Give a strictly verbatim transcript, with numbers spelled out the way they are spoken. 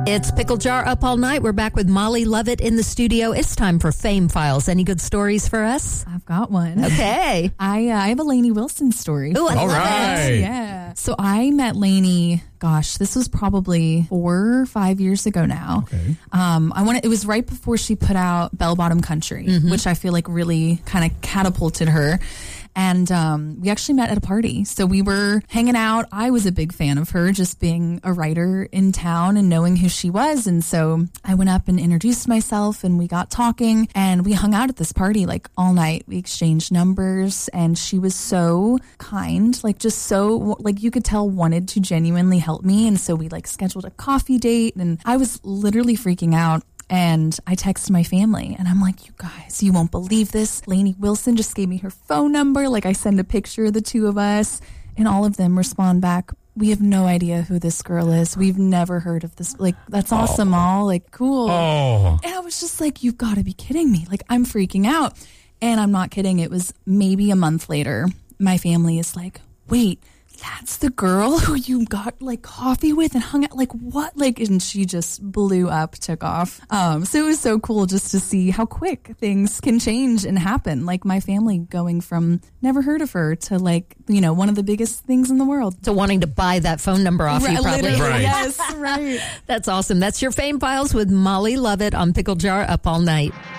It's Pickle Jar Up All Night. We're back with Molly Lovett in the studio. It's time for Fame Files. Any good stories for us? I've got one. Okay. I uh, I have a Lainey Wilson story. Ooh, I All love right. it. Yeah. So I met Lainey, gosh, this was probably four or five years ago now. Okay. Um, I wanted, it was right before she put out Bell Bottom Country, Mm-hmm. which I feel like really kind of catapulted her. And um, we actually met at a party. So we were hanging out. I was a big fan of her, just being a writer in town and knowing who she was. And so I went up and introduced myself and we got talking and we hung out at this party like all night. We exchanged numbers and she was so kind, like just so, like you could tell wanted to genuinely help me. And so we like scheduled a coffee date and I was literally freaking out. And I texted my family and I'm like, you guys, you won't believe this. Lainey Wilson just gave me her phone number. Like I send a picture of the two of us and all of them respond back. We have no idea who this girl is. We've never heard of this. Like, that's awesome, Oh. all like, cool. Oh. And I was just like, you've got to be kidding me. Like, I'm freaking out. And I'm not kidding. It was maybe a month later. My family is like, wait, that's the girl who you got like coffee with and hung out, like what? Like, and she just blew up, took off. Um, so it was so cool just to see how quick things can change and happen. Like my family going from never heard of her to like, you know, one of the biggest things in the world. To wanting to buy that phone number off you Right, probably. literally, Right. Yes, right. That's awesome. That's your Fame Files with Molly Lovett on Pickle Jar Up All Night.